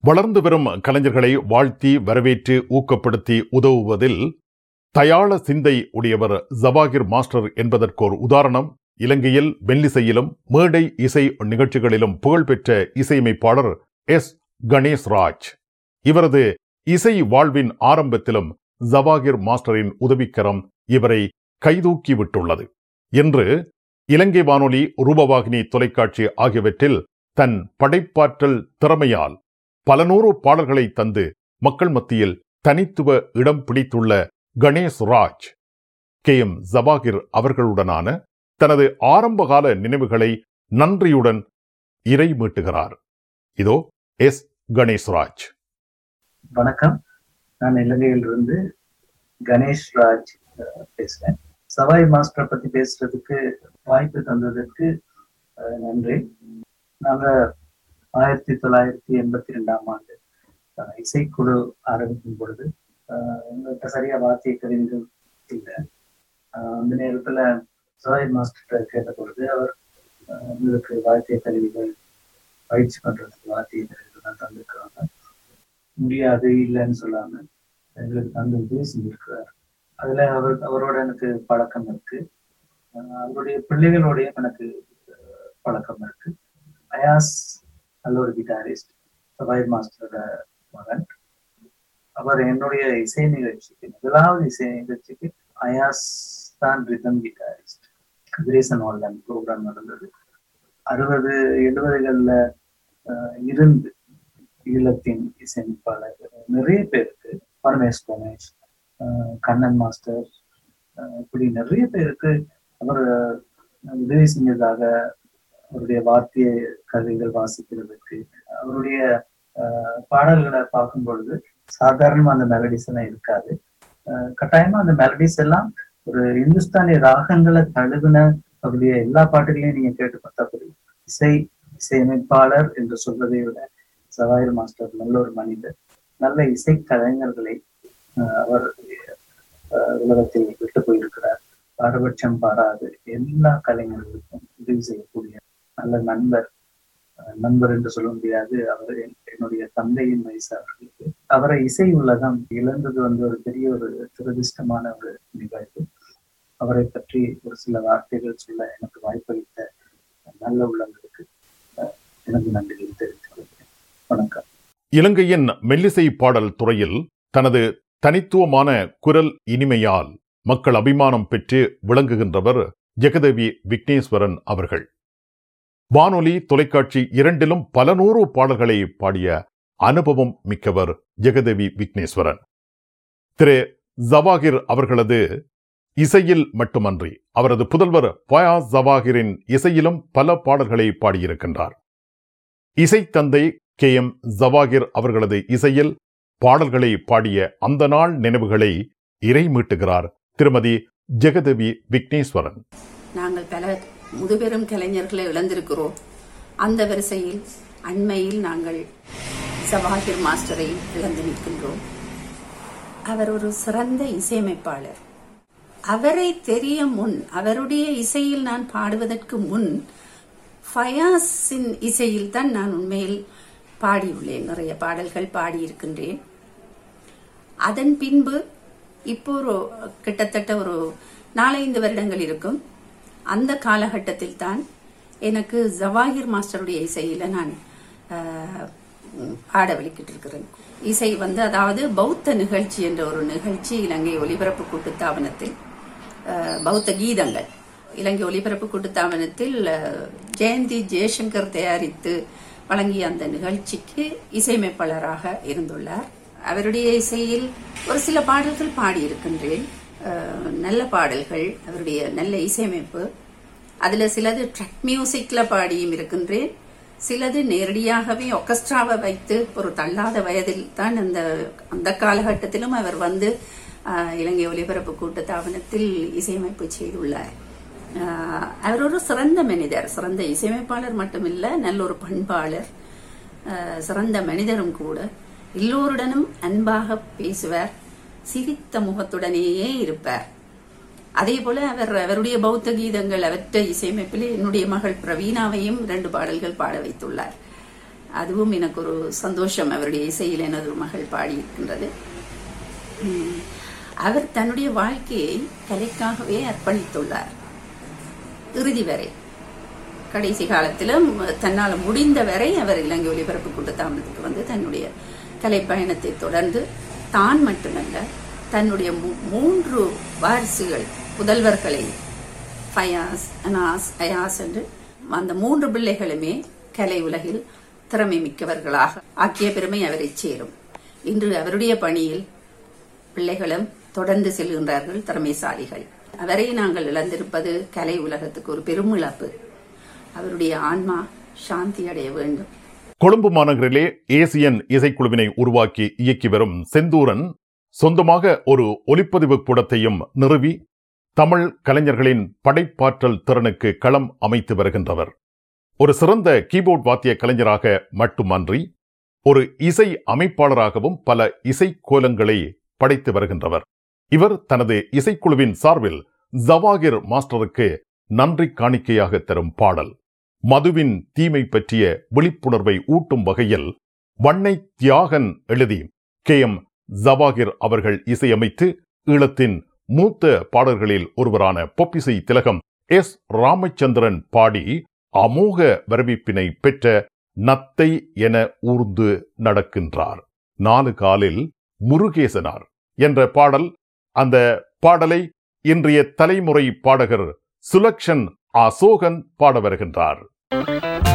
வளர்ந்து வரும் கலைஞர்களை வாழ்த்தி வரவேற்று ஊக்கப்படுத்தி உதவுவதில் தயாள சிந்தை உடையவர் ஜவாகிர் மாஸ்டர் என்பதற்கோர் உதாரணம் இலங்கையில் மெல்லிசையிலும் மேடை இசை நிகழ்ச்சிகளிலும் புகழ்பெற்ற இசையமைப்பாளர் எஸ். கணேஷ் ராஜ். இவரது இசை வாழ்வின் ஆரம்பத்திலும் ஜவாகிர் மாஸ்டரின் உதவிக்கரம் இவரை கைதூக்கி விட்டுள்ளது. இன்று இலங்கை வானொலி, ரூபவாகினி தொலைக்காட்சி ஆகியவற்றில் தன் படைப்பாற்றல் திறமையால் பல நூறு பாடல்களை தந்து மக்கள் மத்தியில் தனித்துவ இடம் பிடித்துள்ள கணேஷ் ராஜ் K.M. ஜவாகிர் அவர்களுடனான தனது ஆரம்பகால நினைவுகளை நன்றியுடன் இறைமீட்டுகிறார். இதோ எஸ். கணேஷ் ராஜ். வணக்கம், நான் இலங்கையிலிருந்து கணேஷ் ராஜ் பேசுறேன். சவாய் மாஸ்டர் பத்தி பேசுறதுக்கு வாய்ப்பு தந்ததற்கு நன்றி. நாங்க 1982 இசைக்குழு ஆரம்பிக்கும் பொழுது எங்கள்கிட்ட சரியா வாத்திய கருவிகள் இல்லை. அந்த நேரத்துல சவாய் மாஸ்டர் கேட்ட பொழுது அவர் எங்களுக்கு வாத்திய கருவிகள் பயிற்சி பண்றதுக்கு வாத்திய கருவிகள் தான் தந்திருக்கிறாங்க. முடியாது இல்லைன்னு சொல்லாம எங்களுக்கு தந்து உதவி செஞ்சிருக்கிறார். அதுல அவரோட எனக்கு பழக்கம் இருக்கு. அவருடைய பிள்ளைகளோடையும் எனக்கு பழக்கம் இருக்கு. அயாஸ் நல்ல ஒரு கிட்டாரிஸ்ட், சவாய் மாஸ்டரோட மகன். அவர் என்னுடைய இசை நிகழ்ச்சிக்கு, முதலாவது இசை நிகழ்ச்சிக்கு அயாஸ் தான் rhythm guitarist. Kathiresan online program நடந்தது. 60-70களில் இருந்து ஈழத்தின் இசையமைப்பாளர் நிறைய பேருக்கு, பரமேஷ் கணேஷ், கண்ணன் மாஸ்டர், இப்படி நிறைய பேருக்கு அவர் உதவி செஞ்சதாக, அவருடைய வாத்திய கருவிகள் வாசிக்கிறதுக்கு, அவருடைய பாடல்களை பார்க்கும் பொழுது சாதாரணமா அந்த மெலடிஸ் எல்லாம் இருக்காது. கட்டாயமா அந்த மெலடிஸ் எல்லாம் ஒரு இந்துஸ்தானி ராகங்களை தழுவின. அவருடைய எல்லா பாட்டுகளையும் நீங்க கேட்டு பார்த்தா புரியும். இசையமைப்பாளர் என்று சொல்வதை விட ஜவாகிர் மாஸ்டர் நல்ல ஒரு மனிதர். நல்ல இசை கலைஞர்களை அவர் உலகத்தில் விட்டு போயிருக்கிறார். பாரபட்சம் பாராது எல்லா கலைஞர்களுக்கும் உதவி செய்யக்கூடிய நல்ல நண்பர் என்று சொல்ல முடியாது. அவர் என்னுடைய தந்தையின் வயசு அவர்களுக்கு. அவரை இசை உலகம் இழந்தது ஒரு பெரிய ஒரு துரதிர்ஷ்டமான ஒரு நிகழ்வு. அவரை பற்றி ஒரு சில வார்த்தைகள் சொல்ல எனக்கு வாய்ப்பளித்த நல்ல உள்ளங்களுக்கு எனக்கு நன்றியை தெரிவித்துக் கொள்கிறேன். வணக்கம். இலங்கையின் மெல்லிசை பாடல் துறையில் தனது தனித்துவமான குரல் இனிமையால் மக்கள் அபிமானம் பெற்று விளங்குகின்றவர் ஜெகதேவி விக்னேஸ்வரன் அவர்கள். வானொலி, தொலைக்காட்சி இரண்டிலும் பல நூறு பாடல்களை பாடிய அனுபவம் மிக்கவர் ஜெகதேவி விக்னேஸ்வரன். திரு ஜவாகிர் அவர்களது இசையில் மட்டுமன்றி அவரது புதல்வர் ஃபயாஸ் ஜவாகிரின் இசையிலும் பல பாடல்களை பாடியிருக்கின்றார். இசை தந்தை K.M. ஜவாகிர் அவர்களது இசையில் பாடல்களை பாடிய அந்த நாள் நினைவுகளை இறைமீட்டுகிறார் திருமதி ஜெகதேவி விக்னேஸ்வரன். நாங்கள் பல முதுபெரும் கலைஞர்களை இழந்திருக்கிறோம். அந்த வரிசையில் அண்மையில் நாங்கள் ஜவாகிர் மாஸ்டரை இழந்து நிற்கின்றோம். அவர் ஒரு சிறந்த இசையமைப்பாளர். அவரை தெரிய முன், அவருடைய இசையில் நான் பாடுவதற்கு முன் ஃபயாஸின் இசையில் தான் நான் உண்மையில் பாடியுள்ளேன். நிறைய பாடல்கள் பாடியிருக்கின்றேன். அதன் பின்பு இப்போ கிட்டத்தட்ட ஒரு 4-5 வருடங்கள் இருக்கும். அந்த காலகட்டத்தில் தான் எனக்கு ஜவாகிர் மாஸ்டருடைய இசையில நான் பாட வலிக்கிட்டு இருக்கிறேன். இசை அதாவது பௌத்த நிகழ்ச்சி என்ற ஒரு நிகழ்ச்சி இலங்கை ஒலிபரப்பு கூட்டுத்தாபனத்தில், பௌத்த கீதங்கள் இலங்கை ஒலிபரப்பு கூட்டுத்தாபனத்தில் ஜெயந்தி ஜெயசங்கர் தயாரித்து வழங்கிய அந்த நிகழ்ச்சிக்கு இசையமைப்பாளராக இருந்துள்ளார். அவருடைய இசையில் ஒரு சில பாடல்கள் பாடியிருக்கின்றேன். நல்ல பாடல்கள், அவருடைய நல்ல இசையமைப்பு. அதுல சிலது ட்ராக் மியூசிக்ல பாடியும் இருக்கின்றேன். சிலது நேரடியாகவே ஒர்கெஸ்ட்ராவை வைத்து ஒரு தள்ளாத வயதில் தான் அந்த காலகட்டத்திலும் அவர் இலங்கை ஒலிபரப்பு கூட்டுத்தாபனத்தில் இசையமைப்பு செய்துள்ளார். அவர் ஒரு சிறந்த மனிதர், சிறந்த இசையமைப்பாளர் மட்டுமில்ல, நல்ல ஒரு பண்பாளர், சிறந்த மனிதரும் கூட. எல்லோருடனும் அன்பாக பேசுவார், சிரித்த முகத்துடனேயே இருப்பார். அதே போல அவருடைய பௌத்த கீதங்கள், அவற்றை இசையமைப்பில் என்னுடைய மகள் பிரவீனாவையும் 2 பாடல்கள் பாட வைத்துள்ளார். அதுவும் எனக்கு ஒரு சந்தோஷம். அவருடைய இசையில் எனது ஒரு மகள் பாடியிருக்கின்றது. அவர் தன்னுடைய வாழ்க்கையை கலைக்காகவே அர்ப்பணித்துள்ளார் இறுதி வரை. கடைசி காலத்திலும் தன்னால் முடிந்த வரை அவர் இலங்கை ஒலிபரப்பு கூட்டுத்தாபனத்துக்கு வந்து தன்னுடைய கலை பயணத்தை தொடர்ந்து தான் மட்டுமல்ல தன்னுடைய 3 வாரிசுகள் புதல்வர்களை ஃபயாஸ், அனாஸ், அயாஸ் என்று அந்த 3 பிள்ளைகளுமே கலை உலகில் திறமை மிக்கவர்களாக ஆக்கிய பெருமை அவரை சேரும். இன்று அவருடைய பணியில் பிள்ளைகளும் தொடர்ந்து செல்கின்றார்கள், திறமைசாலிகள். அவரை நாங்கள் இழந்திருப்பது கலை உலகத்துக்கு ஒரு பெரும் இழப்பு. அவருடைய ஆன்மா சாந்தி அடைய வேண்டும். கொழும்பு மாநகரிலே ஏசியன் இசைக்குழுவினை உருவாக்கி இயக்கி வரும் செந்தூரன் சொந்தமாக ஒரு ஒலிப்பதிவு கூடத்தையும் நிறுவி தமிழ் கலைஞர்களின் படைப்பாற்றல் திறனுக்கு களம் அமைத்து வருகின்றவர். ஒரு சிறந்த கீபோர்ட் வாத்திய கலைஞராக மட்டுமன்றி ஒரு இசை அமைப்பாளராகவும் பல இசை கோலங்களை படைத்து வருகின்றவர். இவர் தனது இசைக்குழுவின் சார்பில் ஜவாகிர் மாஸ்டருக்கு நன்றி காணிக்கையாக தரும் பாடல் மதுவின் தீமை பற்றிய விழிப்புணர்வை ஊட்டும் வகையில் வண்ணை தியாகன் எழுதி KM ஜவாகிர் அவர்கள் இசையமைத்து ஈழத்தின் மூத்த பாடல்களில் ஒருவரான பொப்பிசை திலகம் S. ராமச்சந்திரன் பாடி அமோக வரவேற்பினை பெற்ற நத்தை என ஊர்ந்து நடக்கின்றார் 4 காலில் முருகேசனார் என்ற பாடல். அந்த பாடலை இன்றைய தலைமுறை பாடகர் சுலக்ஷன் அசோகன் பாட வருகின்றார்.